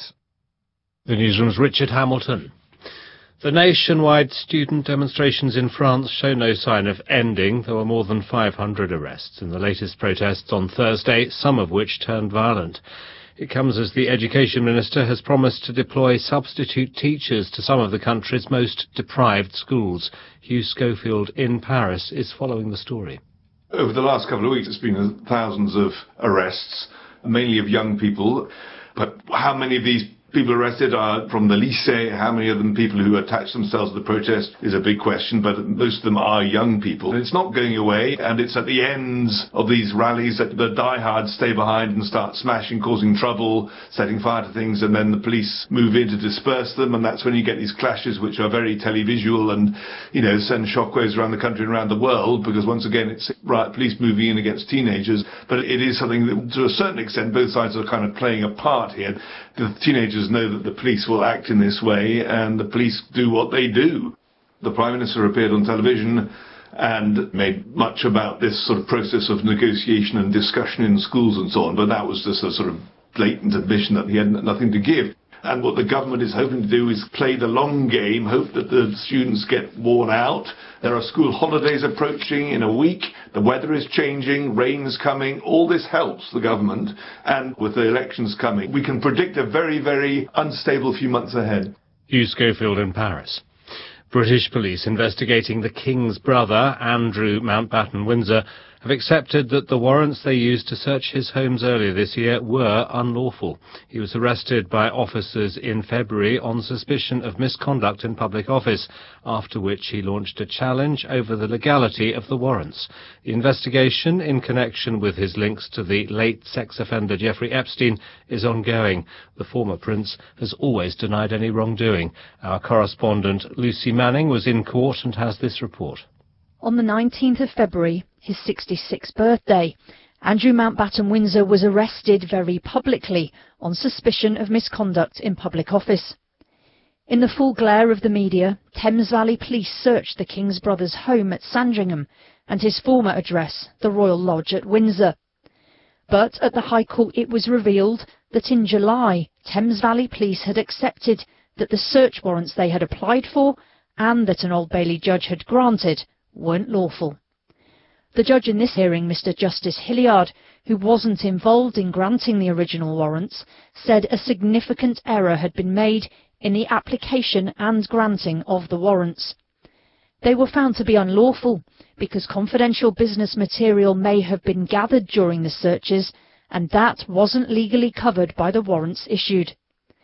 The newsroom's Richard Hamilton. The nationwide student demonstrations in France show no sign of ending. There were more than five hundred arrests in the latest protests on Thursday, some of which turned violent. It comes as the Education Minister has promised to deploy substitute teachers to some of the country's most deprived schools. Hugh Schofield in Paris is following the story. Over the last couple of weeks, it's been thousands of arrests, mainly of young people. But how many of these people arrested are from the lycée? How many of them people who attach themselves to the protest is a big question, but most of them are young people. And it's not going away, and it's at the ends of these rallies that the diehards stay behind and start smashing, causing trouble, setting fire to things, and then the police move in to disperse them, and that's when you get these clashes which are very televisual and, you know, send shockwaves around the country and around the world, because once again it's riot police moving in against teenagers. But it is something that, to a certain extent, both sides are kind of playing a part here. The teenagers know that the police will act in this way, and the police do what they do. The Prime Minister appeared on television and made much about this sort of process of negotiation and discussion in schools and so on, but that was just a sort of blatant admission that he had nothing to give. And what the government is hoping to do is play the long game, hope that the students get worn out. There are school holidays approaching in a week. The weather is changing, rain's coming. All this helps the government. And with the elections coming, we can predict a very, very unstable few months ahead. Hugh Schofield in Paris. British police investigating the King's brother, Andrew Mountbatten Windsor, have accepted that the warrants they used to search his homes earlier this year were unlawful. He was arrested by officers in February on suspicion of misconduct in public office, after which he launched a challenge over the legality of the warrants. The investigation in connection with his links to the late sex offender Jeffrey Epstein is ongoing. The former prince has always denied any wrongdoing. Our correspondent Lucy Manning was in court and has this report. On the nineteenth of February, his sixty-sixth birthday, Andrew Mountbatten Windsor was arrested very publicly on suspicion of misconduct in public office. In the full glare of the media, Thames Valley Police searched the King's brother's home at Sandringham and his former address, the Royal Lodge at Windsor. But at the High Court it was revealed that in July, Thames Valley Police had accepted that the search warrants they had applied for and that an Old Bailey judge had granted weren't lawful. The judge in this hearing, Mr Justice Hilliard, who wasn't involved in granting the original warrants, said a significant error had been made in the application and granting of the warrants. They were found to be unlawful because confidential business material may have been gathered during the searches, and that wasn't legally covered by the warrants issued.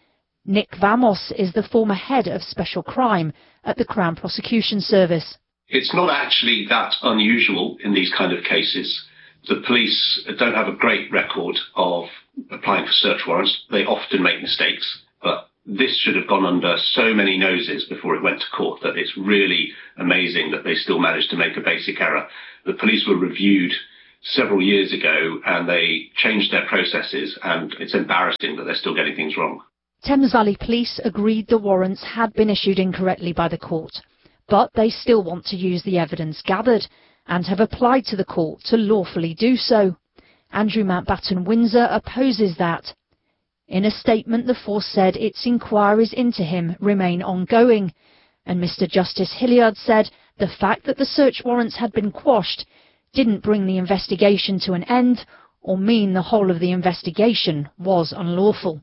Nick Vamos is the former head of special crime at the Crown Prosecution Service. It's not actually that unusual in these kind of cases. The police don't have a great record of applying for search warrants. They often make mistakes, but this should have gone under so many noses before it went to court that it's really amazing that they still managed to make a basic error. The police were reviewed several years ago and they changed their processes, and it's embarrassing that they're still getting things wrong. Thames Valley Police agreed the warrants had been issued incorrectly by the court, but they still want to use the evidence gathered and have applied to the court to lawfully do so. Andrew Mountbatten Windsor opposes that. In a statement, the force said its inquiries into him remain ongoing, and Mr Justice Hilliard said the fact that the search warrants had been quashed didn't bring the investigation to an end or mean the whole of the investigation was unlawful.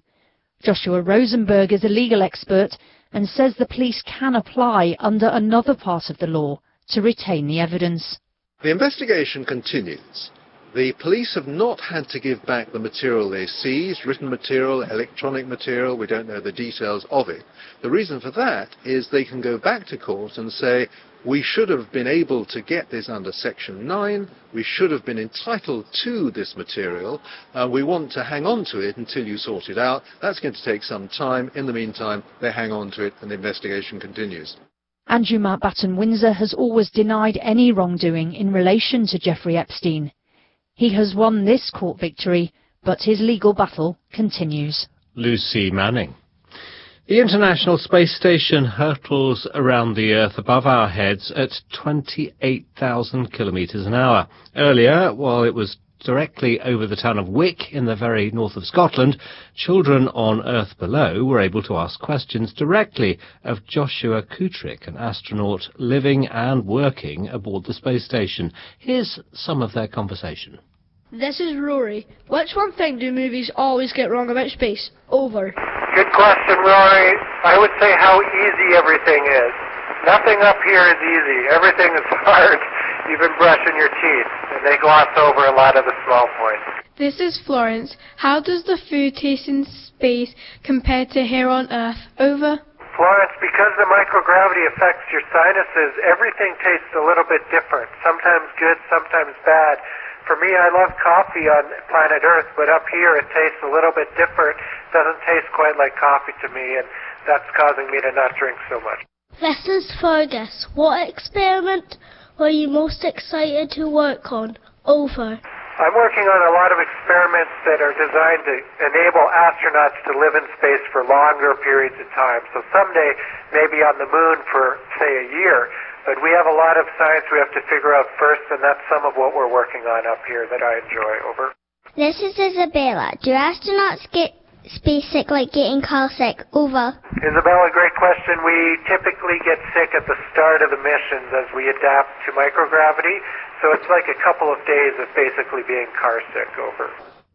Joshua Rosenberg is a legal expert and says the police can apply under another part of the law to retain the evidence. The investigation continues. The police have not had to give back the material they seized, written material, electronic material, we don't know the details of it. The reason for that is they can go back to court and say, we should have been able to get this under Section nine, we should have been entitled to this material, uh, we want to hang on to it until you sort it out. That's going to take some time. In the meantime, they hang on to it and the investigation continues. Andrew Mountbatten Windsor has always denied any wrongdoing in relation to Jeffrey Epstein. He has won this court victory, but his legal battle continues. Lucy Manning. The International Space Station hurtles around the Earth above our heads at twenty-eight thousand kilometres an hour. Earlier, while it was directly over the town of Wick in the very north of Scotland, children on Earth below were able to ask questions directly of Joshua Kutrick, an astronaut living and working aboard the space station. Here's some of their conversation. This is Rory. Which one thing do movies always get wrong about space? Over. Good question, Rory. I would say how easy everything is. Nothing up here is easy. Everything is hard, even brushing your teeth. And they gloss over a lot of the small points. This is Florence. How does the food taste in space compared to here on Earth? Over. Florence, because the microgravity affects your sinuses, everything tastes a little bit different. Sometimes good, sometimes bad. For me, I love coffee on planet Earth, but up here it tastes a little bit different. Doesn't taste quite like coffee to me, and that's causing me to not drink so much. This is Fergus. What experiment were you most excited to work on? Over. I'm working on a lot of experiments that are designed to enable astronauts to live in space for longer periods of time. So someday, maybe on the moon for, say, a year. But we have a lot of science we have to figure out first, and that's some of what we're working on up here that I enjoy. Over. This is Isabella. Do astronauts get space-sick like getting car-sick? Over. Isabella, great question. We typically get sick at the start of the missions as we adapt to microgravity. So it's like a couple of days of basically being car-sick. Over.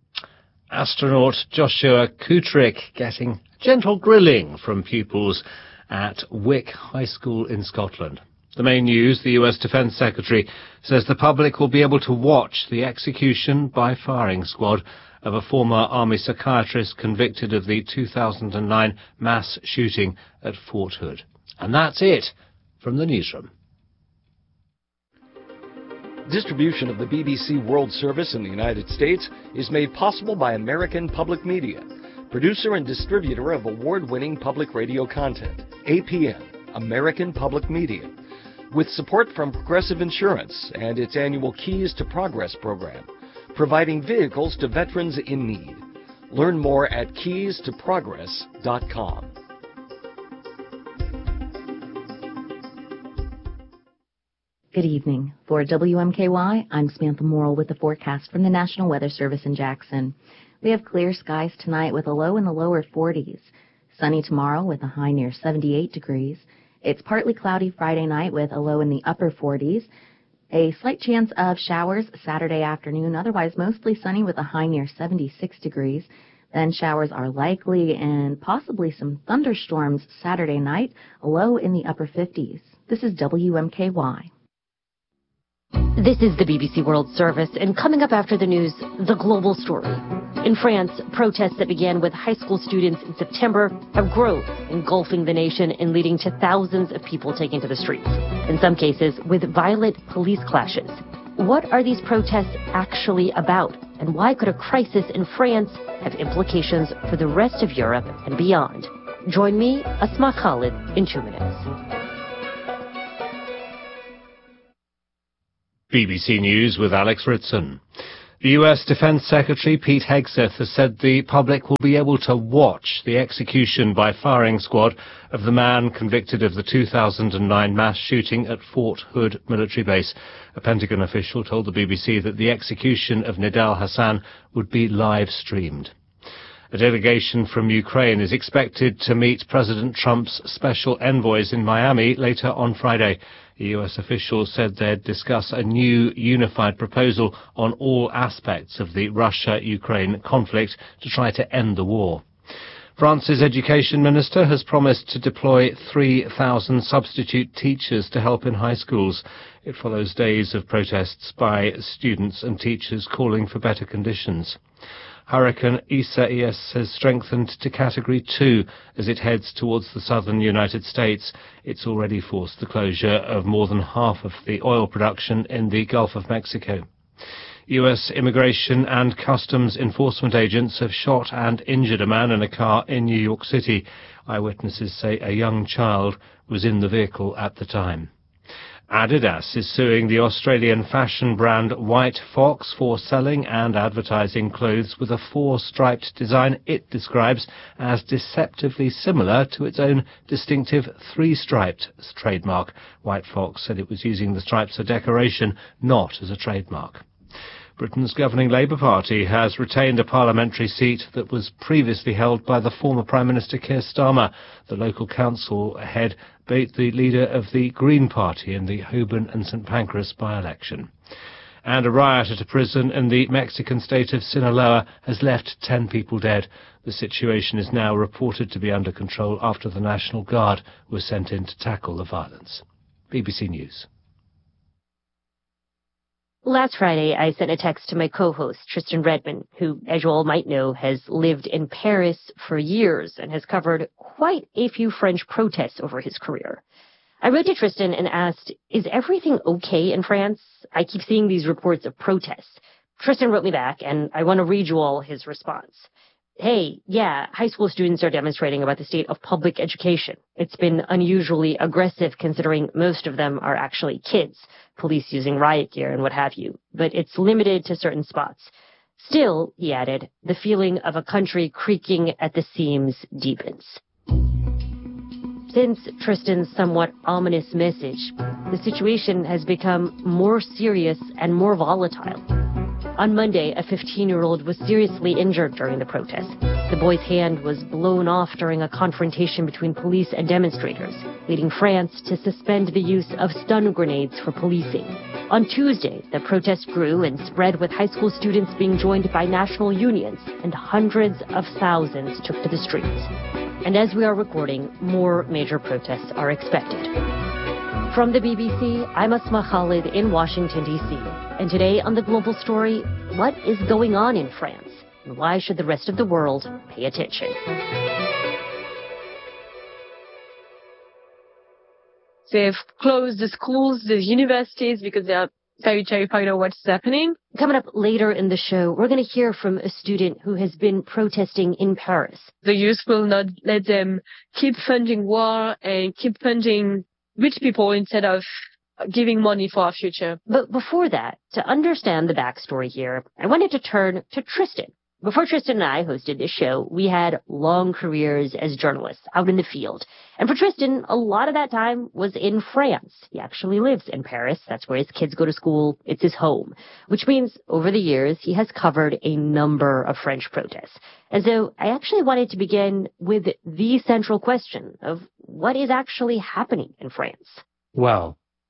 Astronaut Joshua Kutrick getting gentle grilling from pupils at Wick High School in Scotland. The main news, the U S Defence Secretary says the public will be able to watch the execution by firing squad of a former Army psychiatrist convicted of the two thousand nine mass shooting at Fort Hood. And that's it from the newsroom. Distribution of the B B C World Service in the United States is made possible by American Public Media, producer and distributor of award-winning public radio content. A P M, American Public Media, with support from Progressive Insurance and its annual Keys to Progress program, providing vehicles to veterans in need. Learn more at keys to progress dot com. Good evening. For W M K Y, I'm Samantha Morrill with the forecast from the National Weather Service in Jackson. We have clear skies tonight with a low in the lower forties. Sunny tomorrow with a high near seventy-eight degrees. It's partly cloudy Friday night with a low in the upper forties. A slight chance of showers Saturday afternoon, otherwise mostly sunny with a high near seventy-six degrees. Then showers are likely and possibly some thunderstorms Saturday night, a low in the upper fifties. This is W M K Y. This is the B B C World Service, and coming up after the news, the global story. In France, protests that began with high school students in September have grown, engulfing the nation and leading to thousands of people taking to the streets, in some cases with violent police clashes. What are these protests actually about, and why could a crisis in France have implications for the rest of Europe and beyond? Join me, Asma Khalid, in two minutes. B B C News with Alex Ritson. The U S Defense Secretary Pete Hegseth has said the public will be able to watch the execution by firing squad of the man convicted of the two thousand nine mass shooting at Fort Hood military base. A Pentagon official told the B B C that the execution of Nidal Hassan would be live-streamed. A delegation from Ukraine is expected to meet President Trump's special envoys in Miami later on Friday. The U S officials said they'd discuss a new unified proposal on all aspects of the Russia-Ukraine conflict to try to end the war. France's education minister has promised to deploy three thousand substitute teachers to help in high schools. It follows days of protests by students and teachers calling for better conditions. Hurricane Isaias has strengthened to Category two as it heads towards the southern United States. It's already forced the closure of more than half of the oil production in the Gulf of Mexico. U S Immigration and Customs Enforcement agents have shot and injured a man in a car in New York City. Eyewitnesses say a young child was in the vehicle at the time. Adidas is suing the Australian fashion brand White Fox for selling and advertising clothes with a four-striped design it describes as deceptively similar to its own distinctive three-striped trademark. White Fox said it was using the stripes for decoration, not as a trademark. Britain's governing Labour Party has retained a parliamentary seat that was previously held by the former Prime Minister Keir Starmer. The local council head beat the leader of the Green Party in the Holborn and St Pancras by-election. And a riot at a prison in the Mexican state of Sinaloa has left ten people dead. The situation is now reported to be under control after the National Guard was sent in to tackle the violence. B B C News. Last Friday, I sent a text to my co-host, Tristan Redmond, who, as you all might know, has lived in Paris for years and has covered quite a few French protests over his career. I wrote to Tristan and asked, is everything okay in France? I keep seeing these reports of protests. Tristan wrote me back, and I want to read you all his response. Hey, yeah, high school students are demonstrating about the state of public education. It's been unusually aggressive considering most of them are actually kids, police using riot gear and what have you, but it's limited to certain spots. Still, he added, the feeling of a country creaking at the seams deepens. Since Tristan's somewhat ominous message, the situation has become more serious and more volatile. On Monday, a fifteen-year-old was seriously injured during the protest. The boy's hand was blown off during a confrontation between police and demonstrators, leading France to suspend the use of stun grenades for policing. On Tuesday, the protest grew and spread with high school students being joined by national unions, and hundreds of thousands took to the streets. And as we are recording, more major protests are expected. From the B B C, I'm Asma Khalid in Washington, D C And today on The Global Story, what is going on in France? And why should the rest of the world pay attention? They've closed the schools, the universities, because they are very terrified of what's happening. Coming up later in the show, we're going to hear from a student who has been protesting in Paris. The youth will not let them keep funding war and keep funding rich people instead of giving money for our future. But before that, to understand the backstory here, I wanted to turn to Tristan. Before Tristan and I hosted this show, we had long careers as journalists out in the field. And for Tristan, a lot of that time was in France. He actually lives in Paris. That's where his kids go to school. It's his home. Which means over the years, he has covered a number of French protests. And so I actually wanted to begin with the central question of what is actually happening in France. Well,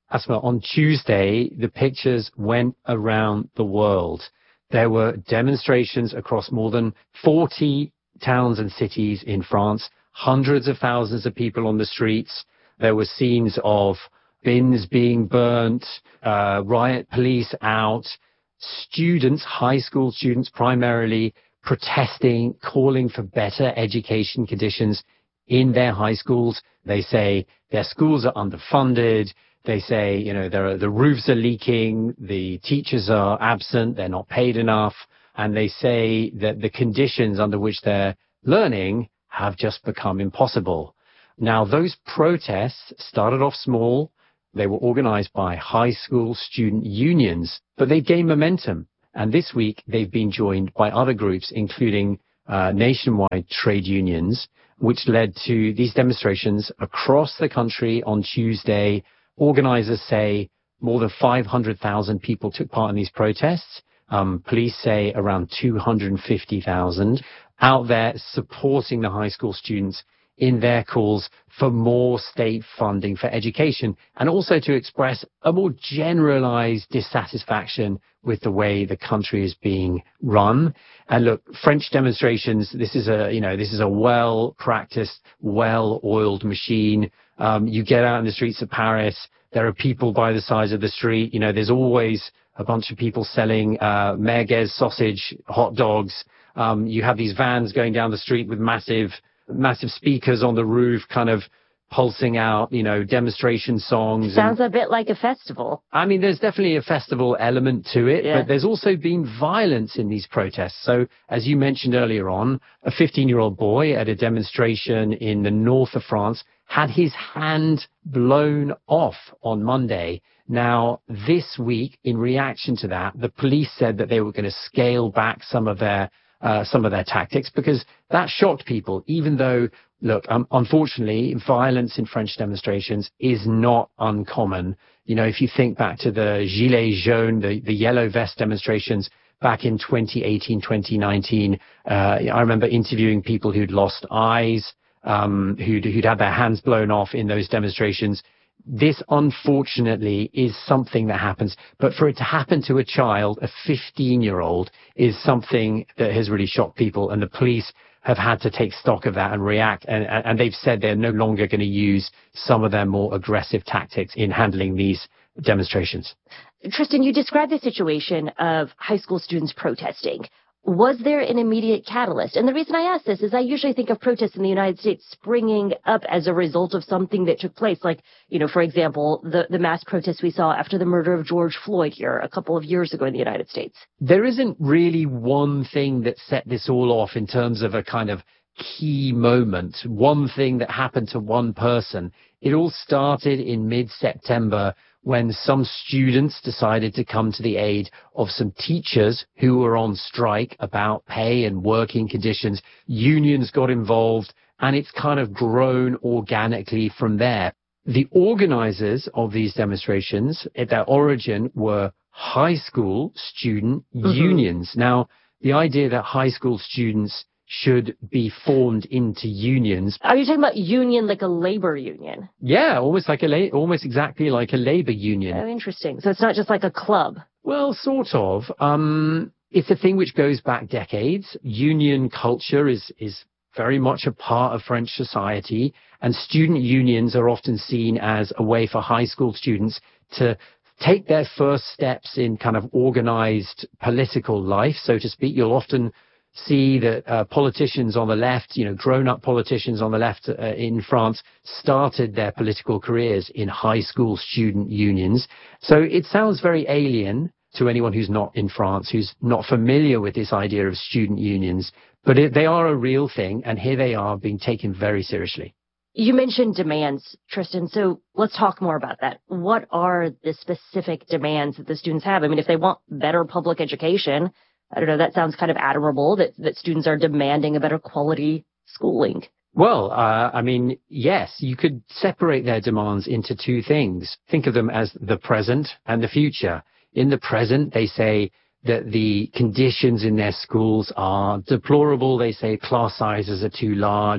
Asma, on Tuesday, the pictures went around the world. There were demonstrations across more than forty towns and cities in France, hundreds of thousands of people on the streets. There were scenes of bins being burnt, uh, riot police out, students, high school students primarily, protesting, calling for better education conditions in their high schools. They say their schools are underfunded. They say, you know, there are, the roofs are leaking, the teachers are absent, they're not paid enough, and they say that the conditions under which they're learning have just become impossible. Now, those protests started off small. They were organized by high school student unions, but they gained momentum. And this week, they've been joined by other groups, including uh, nationwide trade unions, which led to these demonstrations across the country on Tuesday. Organizers say more than five hundred thousand people took part in these protests. Um, police say around two hundred fifty thousand out there supporting the high school students in their calls for more state funding for education, and also to express a more generalized dissatisfaction with the way the country is being run. And look, French demonstrations, this is a, you know, this is a well-practiced, well-oiled machine. Um, you get out in the streets of Paris, there are people by the sides of the street. You know, there's always a bunch of people selling uh, merguez sausage, hot dogs. Um, you have these vans going down the street with massive massive speakers on the roof, kind of pulsing out, you know, demonstration songs. Sounds and, a bit like a festival. I mean, there's definitely a festival element to it, Yeah. but there's also been violence in these protests. So, as you mentioned earlier on, a fifteen-year-old boy at a demonstration in the north of France had his hand blown off on Monday. Now, this week, in reaction to that, the police said that they were going to scale back some of their Uh, some of their tactics, because that shocked people, even though, look, um, unfortunately, violence in French demonstrations is not uncommon. You know, if you think back to the Gilets jaunes, the, the yellow vest demonstrations back in twenty eighteen, twenty nineteen, uh, I remember interviewing people who'd lost eyes, um, who'd, who'd had their hands blown off in those demonstrations. This, unfortunately, is something that happens. But for it to happen to a child, a fifteen-year-old, is something that has really shocked people. And the police have had to take stock of that and react. And, and they've said they're no longer going to use some of their more aggressive tactics in handling these demonstrations. Tristan, you described the situation of high school students protesting. Was there an immediate catalyst? And the reason I ask this is I usually think of protests in the United States springing up as a result of something that took place. Like, you know, for example, the, the mass protests we saw after the murder of George Floyd here a couple of years ago in the United States. There isn't really one thing that set this all off in terms of a kind of key moment, one thing that happened to one person. It all started in mid-September when some students decided to come to the aid of some teachers who were on strike about pay and working conditions. Unions got involved, and it's kind of grown organically from there. The organizers of these demonstrations at their origin were high school student mm-hmm. unions. Now, the idea that high school students should be formed into unions. Are you talking about union like a labor union? Yeah, almost like a la- almost exactly like a labor union. Oh, interesting. So it's not just like a club. Well, sort of. Um, it's a thing which goes back decades. Union culture is is very much a part of French society, and student unions are often seen as a way for high school students to take their first steps in kind of organized political life, so to speak. You'll often see that uh, politicians on the left, you know, grown-up politicians on the left uh, in France started their political careers in high school student unions. So it sounds very alien to anyone who's not in France, who's not familiar with this idea of student unions, but it, they are a real thing, and here they are being taken very seriously. You mentioned demands, Tristan, so let's talk more about that. What are the specific demands that the students have? I mean, if they want better public education, I don't know, that sounds kind of admirable that, that students are demanding a better quality schooling. Well, uh, I mean, yes, you could separate their demands into two things. Think of them as the present and the future. In the present, they say that the conditions in their schools are deplorable. They say class sizes are too large.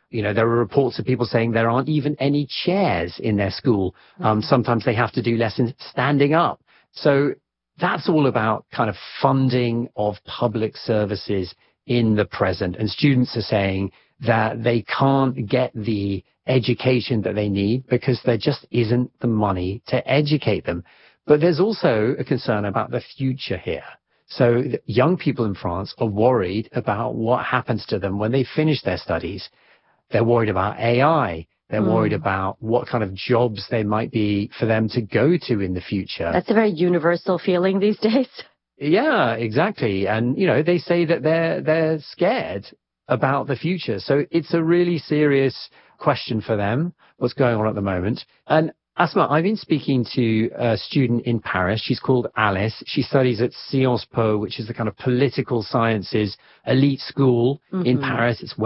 You know, there are reports of people saying there aren't even any chairs in their school. Um, sometimes they have to do lessons standing up. So that's all about kind of funding of public services in the present. And students are saying that they can't get the education that they need because there just isn't the money to educate them. But there's also a concern about the future here. So young people in France are worried about what happens to them when they finish their studies. They're worried about A I. They're mm. worried about what kind of jobs they might be for them to go to in the future. That's a very universal feeling these days. Yeah, exactly. And, you know, they say that they're they're scared about the future. So it's a really serious question for them, what's going on at the moment. And Asma, I've been speaking to a student in Paris. She's called Alice. She studies at Sciences Po, which is the kind of political sciences elite school mm-hmm. in Paris. It's